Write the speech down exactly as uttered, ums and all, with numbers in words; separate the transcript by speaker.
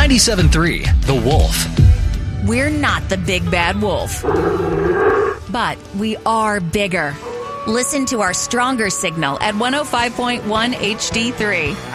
Speaker 1: ninety-seven point three, The Wolf.
Speaker 2: We're not the big bad wolf, but we are bigger. Listen to our stronger signal at one oh five point one H D three.